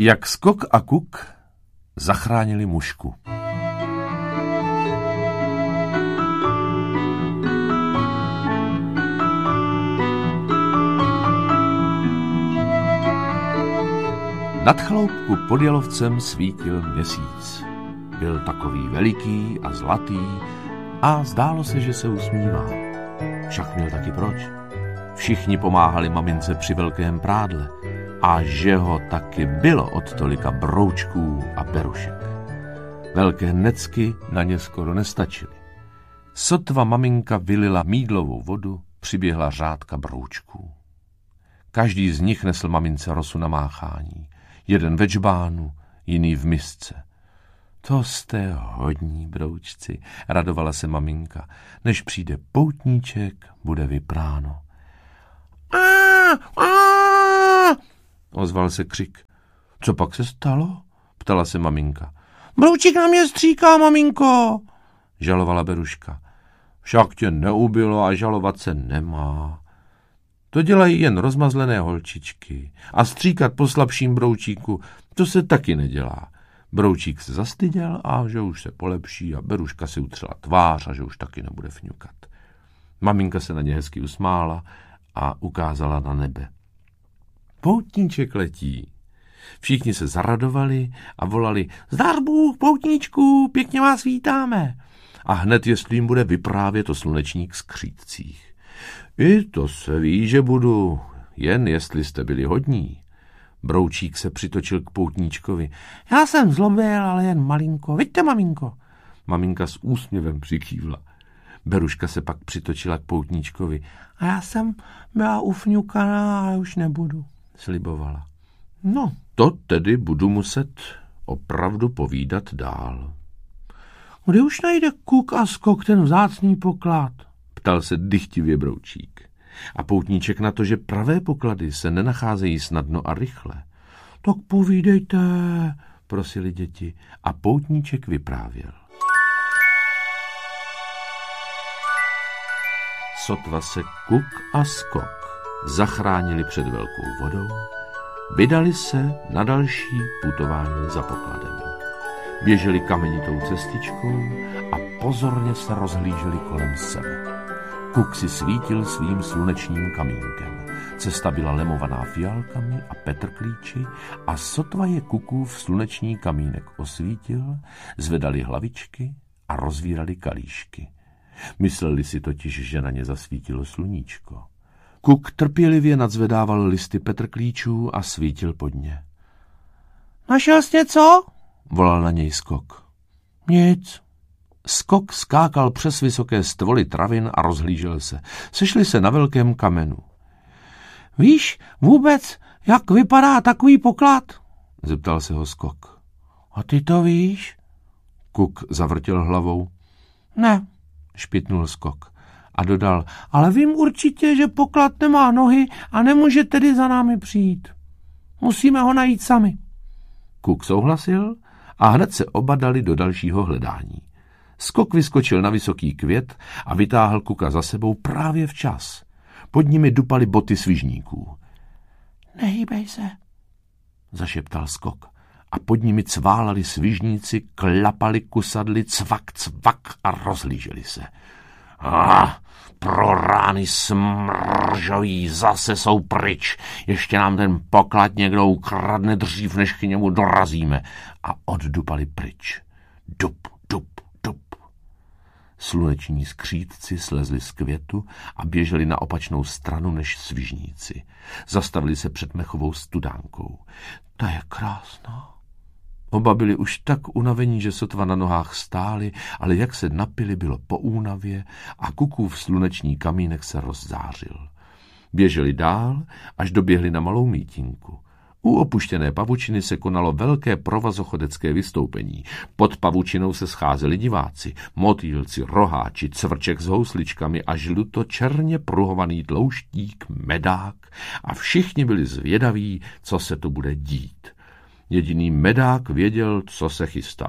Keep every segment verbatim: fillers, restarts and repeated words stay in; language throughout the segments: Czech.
Jak Skok a Kuk zachránili mužku. Nad chloupku pod Jalovcem svítil měsíc. Byl takový veliký a zlatý a zdálo se, že se usmívá. Však měl taky proč. Všichni pomáhali mamince při velkém prádle a že ho taky bylo od tolika broučků a berušek. Velké necky na ně skoro nestačily. Sotva maminka vylila mýdlovou vodu, přiběhla řádka broučků. Každý z nich nesl mamince rosu na máchání. Jeden ve džbánu, jiný v misce. To jste hodní, broučci, radovala se maminka. Než přijde poutníček, bude vypráno. A, a, ozval se křik. Co pak se stalo? Ptala se maminka. Broučík na mě stříká, maminko, žalovala beruška. Však tě neubilo a žalovat se nemá. To dělají jen rozmazlené holčičky. A stříkat po slabším broučíku, to se taky nedělá. Broučík se zastyděl a že už se polepší a beruška si utřela tvář a že už taky nebude fňukat. Maminka se na ně hezky usmála a ukázala na nebe. Poutníček letí. Všichni se zaradovali a volali Zdar Bůh, poutníčku, pěkně vás vítáme. A hned jestli jim bude vyprávět o slunečních skřídcích. I to se ví, že budu, jen jestli jste byli hodní. Broučík se přitočil k poutníčkovi. Já jsem zlobil, ale jen malinko. Vidíte, maminko? Maminka s úsměvem přikývla. Beruška se pak přitočila k poutníčkovi. A já jsem byla ufňukaná, ale už nebudu, slibovala. No, to tedy budu muset opravdu povídat dál. Kdy už najde Kuk a Skok ten vzácný poklad? Ptal se dychtivě Broučík. A poutníček na to, že pravé poklady se nenacházejí snadno a rychle. Tak povídejte, prosili děti. A poutníček vyprávěl. Sotva se Kuk a Skok zachránili před velkou vodou, vydali se na další putování za pokladem. Běželi kamenitou cestičkou a pozorně se rozhlíželi kolem sebe. Kuk si svítil svým slunečním kamínkem. Cesta byla lemovaná fialkami a petrklíči a sotva je Kukův sluneční kamínek osvítil, zvedali hlavičky a rozvírali kalíšky. Mysleli si totiž, že na ně zasvítilo sluníčko. Kuk trpělivě nadzvedával listy petrklíčů a svítil pod ně. Našel jsi něco? Volal na něj Skok. Nic. Skok skákal přes vysoké stvoly travin a rozhlížel se. Sešli se na velkém kamenu. Víš vůbec, jak vypadá takový poklad? Zeptal se ho Skok. A ty to víš? Kuk zavrtěl hlavou. Ne, špitnul Skok a dodal, ale vím určitě, že poklad nemá nohy a nemůže tedy za námi přijít. Musíme ho najít sami. Kuk souhlasil a hned se oba dali do dalšího hledání. Skok vyskočil na vysoký květ a vytáhl Kuka za sebou právě včas. Pod nimi dupaly boty svižníků. Nehýbej se, zašeptal Skok. A pod nimi cválali svižníci, klapali kusadly, cvak, cvak a rozhlíželi se. Ah, pro rány smržoví, zase jsou pryč. Ještě nám ten poklad někdo ukradne dřív, než k němu dorazíme. A oddupali pryč. Dup, dup, dup. Sluneční skřídci slezli z květu a běželi na opačnou stranu než svižníci. Zastavili se před mechovou studánkou. Ta je krásná. Oba byli už tak unavení, že sotva na nohách stáli, ale jak se napili, bylo po únavě a Kukův sluneční kamínek se rozzářil. Běželi dál, až doběhli na malou mítinku. U opuštěné pavučiny se konalo velké provazochodecké vystoupení. Pod pavučinou se scházeli diváci, motýlci, roháči, cvrček s housličkami a žluto-černě pruhovaný tlouštík, medák a všichni byli zvědaví, co se tu bude dít. Jediný medák věděl, co se chystá.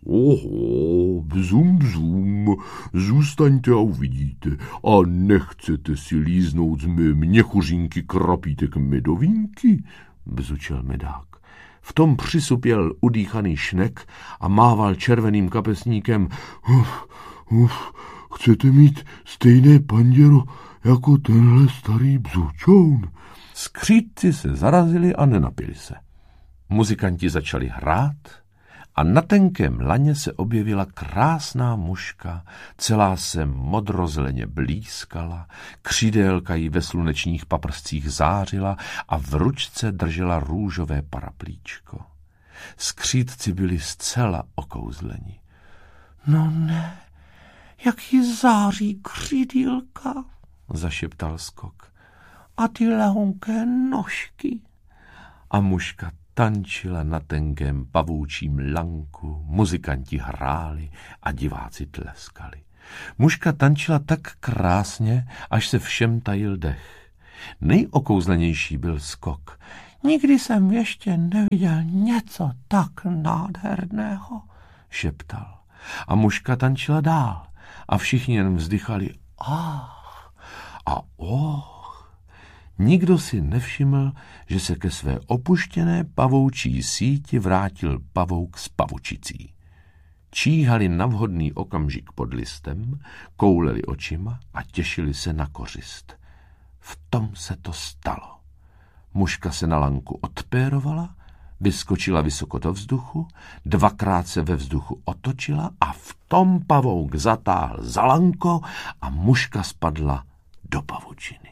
Oho, bzum, bzum, zůstaňte a uvidíte. A nechcete si líznout z mé měchuřinky krapítek medovínky? Bzučel medák. V tom přisupěl udýchaný Šnek a mával červeným kapesníkem. Uf, uf, chcete mít stejné panděro jako tenhle starý bzučoun? Skřídci se zarazili a nenapili se. Muzikanti začali hrát a na tenkém laně se objevila krásná mužka, celá se modrozeleně blízkala, křídélka jí ve slunečních paprscích zářila a v ručce držela růžové paraplíčko. Skřídci byli zcela okouzleni. No ne, jak jí září křídílka, zašeptal Skok. A ty lehonké nožky. A mužka tančila na tenkém pavoučím lanku, muzikanti hráli a diváci tleskali. Mužka tančila tak krásně, až se všem tajil dech. Nejokouzlenější byl Skok. Nikdy jsem ještě neviděl něco tak nádherného, šeptal. A mužka tančila dál a všichni jen vzdychali ach a oh. Nikdo si nevšiml, že se ke své opuštěné pavoučí síti vrátil pavouk s pavučicí. Číhali na vhodný okamžik pod listem, kouleli očima a těšili se na kořist. V tom se to stalo. Mužka se na lanku odpérovala, vyskočila vysoko do vzduchu, dvakrát se ve vzduchu otočila a v tom pavouk zatáhl za lanko a mužka spadla do pavučiny.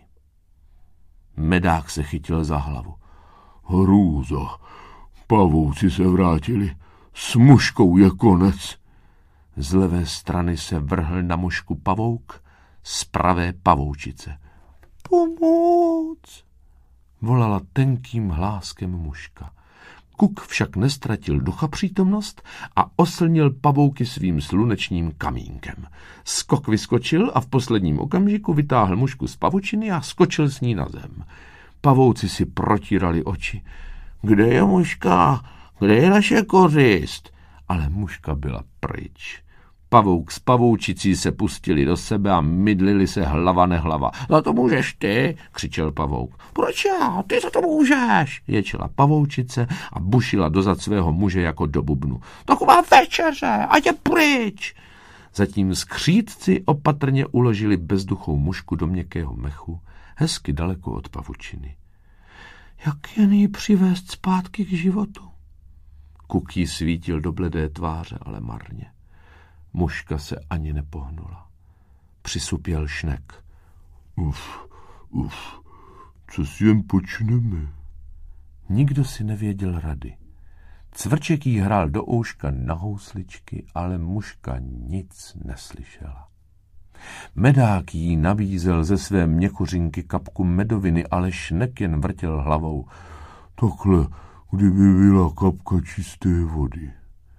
Medák se chytil za hlavu. Hrůzo, pavouci se vrátili, s mužkou je konec. Z levé strany se vrhl na mužku pavouk, z pravé pavoučice. Pomoc! Volala tenkým hláskem mužka. Kuk však nestratil ducha přítomnost a oslnil pavouky svým slunečním kamínkem. Skok vyskočil a v posledním okamžiku vytáhl mužku z pavučiny a skočil s ní na zem. Pavouci si protírali oči. Kde je mužka? Kde je naše kořist? Ale mužka byla pryč. Pavouk s pavoučicí se pustili do sebe a mydlili se hlava nehlava. Za to můžeš ty, křičel pavouk. Proč já? Ty za to můžeš, ječela pavoučice a bušila dozad svého muže jako do bubnu. Taková večeře, ať je pryč. Zatím skřídci opatrně uložili bezduchou mužku do měkkého mechu, hezky daleko od pavučiny. Jak jen ji přivést zpátky k životu? Kuk jí svítil do bledé tváře, ale marně. Mužka se ani nepohnula. Přisupěl Šnek. Uf, uf, co si jen počneme? Nikdo si nevěděl rady. Cvrček jí hrál do ouška na housličky, ale mužka nic neslyšela. Medák jí nabízel ze své měkuřinky kapku medoviny, ale Šnek jen vrtěl hlavou. Takhle, kdyby byla kapka čisté vody.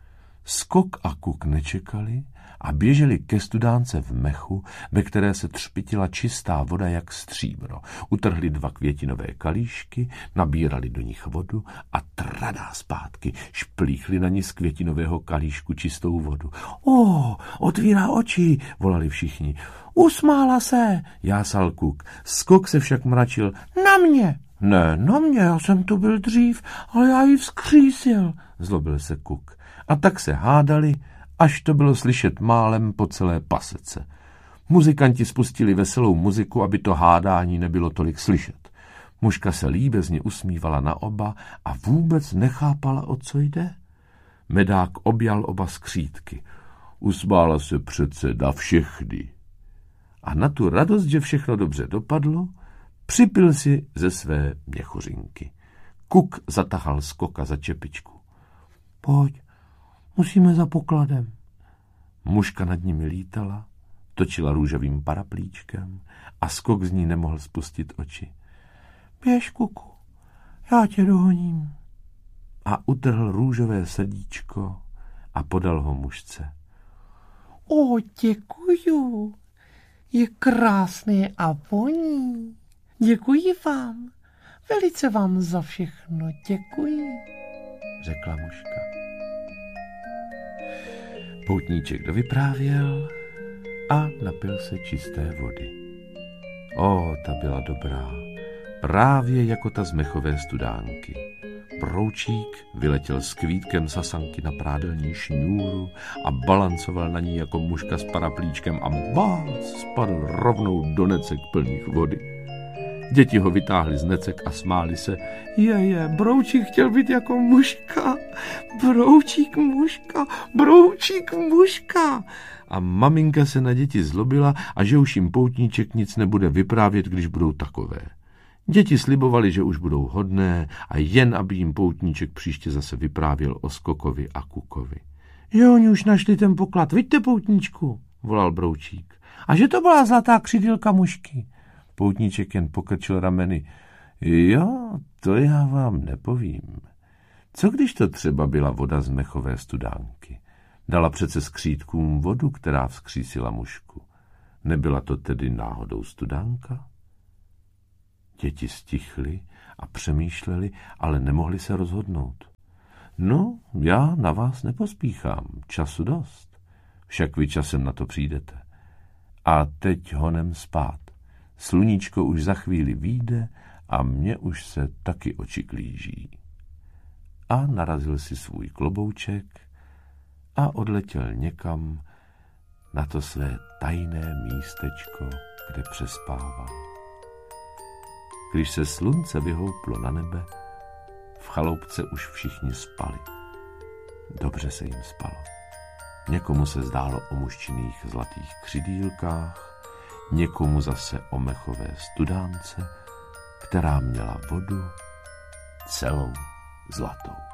Skok a Kuk nečekali a běželi ke studánce v mechu, ve které se třpitila čistá voda jak stříbro. Utrhli dva květinové kalíšky, nabírali do nich vodu a tradá zpátky. Šplíchli na ní z květinového kalíšku čistou vodu. O, otvírá oči, volali všichni. Usmála se, jásal Kuk. Skok se však mračil. Na mě. Ne, na mě, já jsem tu byl dřív, ale já ji vzkřísil, zlobil se Kuk. A tak se hádali, až to bylo slyšet málem po celé pasece. Muzikanti spustili veselou muziku, aby to hádání nebylo tolik slyšet. Mužka se líbezně usmívala na oba a vůbec nechápala, o co jde. Medák objal oba skřídky. Usmála se přece na všechny. A na tu radost, že všechno dobře dopadlo, připil si ze své měchořinky. Kuk zatahal Skoka za čepičku. Pojď, musíme za pokladem. Mužka nad nimi lítala, točila růžovým paraplíčkem a Skok z ní nemohl spustit oči. Běž, Kuku, já tě dohoním. A utrhl růžové srdíčko a podal ho mužce. O, děkuju, je krásné a voní. Děkuji vám, velice vám za všechno děkuji, řekla mužka. Poutníček dovyprávěl a napil se čisté vody. O, ta byla dobrá, právě jako ta z mechové studánky. Broučík vyletěl s kvítkem sasanky na prádelní šňůru a balancoval na ní jako mužka s paraplíčkem a bác spadl rovnou do necek plných vody. Děti ho vytáhli z necek a smáli se. Je, je, Broučík chtěl být jako mužka. Broučík mužka, Broučík mužka. A maminka se na děti zlobila a že už jim poutníček nic nebude vyprávět, když budou takové. Děti slibovali, že už budou hodné a jen, aby jim poutníček příště zase vyprávěl o Skokovi a Kukovi. Jo, oni už našli ten poklad, vidíte, poutníčku, volal Broučík. A že to byla zlatá křidýlka mužky. Poutníček jen pokrčil rameny. Jo, to já vám nepovím. Co když to třeba byla voda z mechové studánky? Dala přece skřítkům vodu, která vzkřísila mužku. Nebyla to tedy náhodou studánka? Děti stichly a přemýšleli, ale nemohli se rozhodnout. No, já na vás nepospíchám, času dost. Však vy časem na to přijdete. A teď honem spát. Sluníčko už za chvíli vyjde a mně už se taky oči klíží. A narazil si svůj klobouček a odletěl někam na to své tajné místečko, kde přespával. Když se slunce vyhouplo na nebe, v chaloupce už všichni spali. Dobře se jim spalo. Někomu se zdálo o mužčiných zlatých křidýlkách, někomu zase o mechové studánce, která měla vodu celou zlatou.